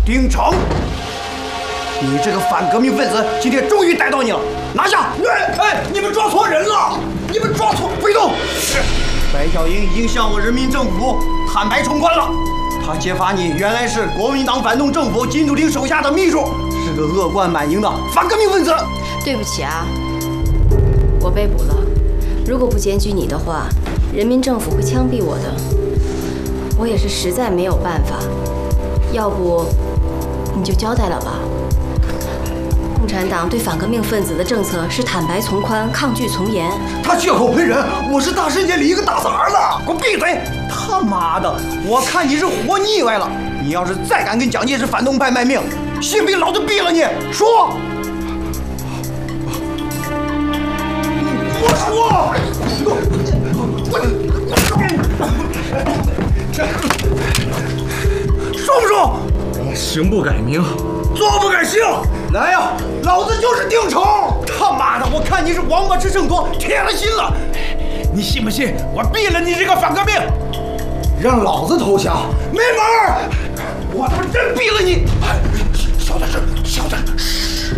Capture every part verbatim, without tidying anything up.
丁成，你这个反革命分子，今天终于逮到你了，拿下！ 哎哎，你们抓错人了，你们抓错， 别动！是，白小英已经向我人民政府坦白从宽了。他揭发你原来是国民党反动政府金祖廷手下的秘书，是个恶贯满盈的反革命分子。 对不起啊，我被捕了。如果不检举你的话，人民政府会枪毙我的。我也是实在没有办法，要不你就交代了吧。共产党对反革命分子的政策是坦白从宽，抗拒从严。 他血口喷人，我是大世界里一个大傻儿子。 给我闭嘴！他妈的，我看你是活腻歪了。你要是再敢跟蒋介石反动派卖命，信不信老子毙了你？说！ 我说， 说不说？ 行不改名， 坐不改姓。 来呀，老子就是丁成！他妈的，我看你是王八吃秤砣，铁了心了。 你信不信我毙了你这个反革命？让老子投降，没门儿！我他妈真毙了你！小点声，小点声。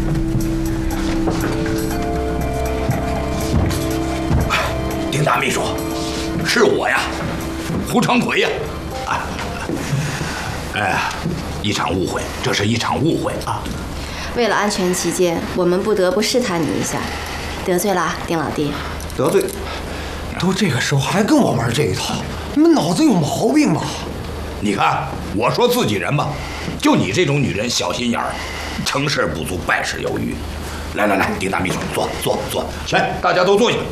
丁大秘书，是我呀，胡长奎呀！啊，哎呀，一场误会，这是一场误会啊！ 为了安全起见，我们不得不试探你一下。得罪了，丁老弟。 得罪？都这个时候还跟我玩这一套，你们脑子有毛病吧？你看，我说自己人吧，就你这种女人小心眼儿，成事不足败事有余。来来来，丁大秘书，坐坐坐，来，大家都坐下。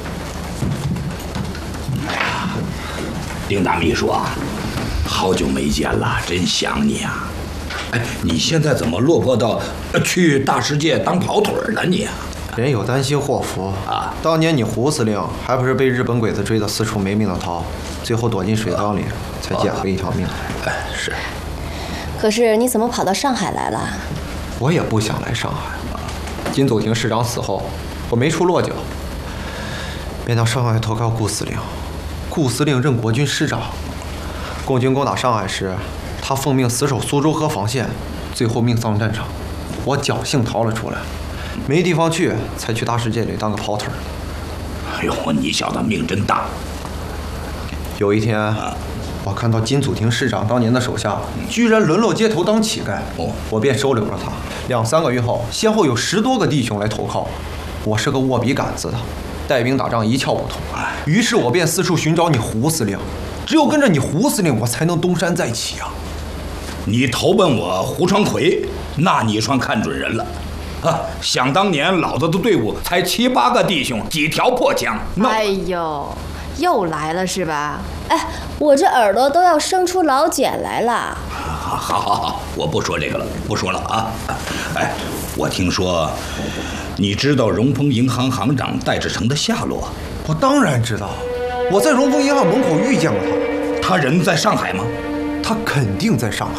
哎呀，丁大秘书啊，好久没见了，真想你啊！哎，你现在怎么落魄到去大世界当跑腿了你？ 人有担心祸福啊！当年你胡司令还不是被日本鬼子追得四处没命的逃，最后躲进水缸里才捡回一条命。 哎，是。 可是你怎么跑到上海来了？ 我也不想来上海。金祖廷师长死后，我没处落脚，便到上海投靠顾司令。顾司令任国军师长。共军攻打上海时，他奉命死守苏州河防线，最后命丧战场。我侥幸逃了出来。没地方去，才去大世界里当个跑腿。 哎呦，你小子命真大！ 有一天，我看到金祖廷师长当年的手下居然沦落街头当乞丐， 哦， 我便收留了他。两三个月后，先后有十多个弟兄来投靠我。我是个握笔杆子的，带兵打仗一窍不通。于是我便四处寻找你胡司令，只有跟着你胡司令，我才能东山再起啊！ 你投奔我胡长奎，那你算看准人了。啊！想当年，老子的队伍才七八个弟兄，几条破枪。 哎呦，又来了是吧？哎，我这耳朵都要生出老茧来了。 好，好，好，好，我不说这个了，不说了啊！哎，我听说，你知道荣丰银行行长戴志成的下落？ 我当然知道，我在荣丰银行门口遇见过他。 他人在上海吗？ 他肯定在上海。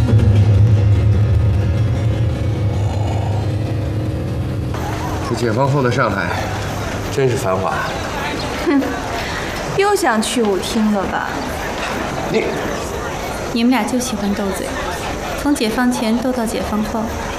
这解放后的上海，真是繁华。 哼，又想去舞厅了吧？ 你， 你们俩就喜欢斗嘴，从解放前斗到解放后，